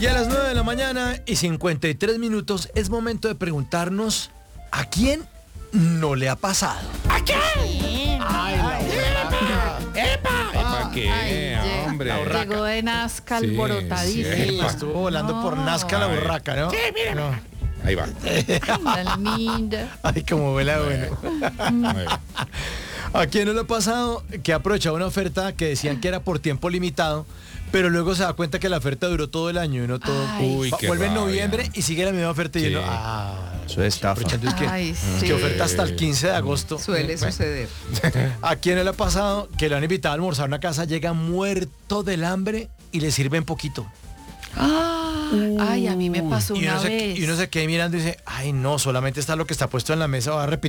Y a las 9:53 es momento de preguntarnos ¿a quién no le ha pasado? ¿A quién? ¿Para qué, Ay, hombre? Llegó de Nazca Sí, alborotadísima. Estuvo volando por Nazca la burraca, ¿no? Sí, mira. No. Ahí va. Tan linda. Ay, como vuela bueno. Ahí va. ¿A quién no le ha pasado que ha aprovechado una oferta que decían que era por tiempo limitado, pero luego se da cuenta que la oferta duró todo el año y no todo? Ay. Uy, qué Vuelve en rabia. noviembre y sigue la misma oferta y Sí. uno, Eso es estafa. aprovechando es que, Ay, es sí. que oferta hasta el 15 de agosto. Suele Bueno, suceder. ¿a quién no le ha pasado que lo han invitado a almorzar a una casa, llega muerto del hambre y le sirven poquito? Ay, a mí me pasó Y una uno, vez. y uno se queda mirando y dice, ay no, solamente está lo que está puesto en la mesa, va a repetir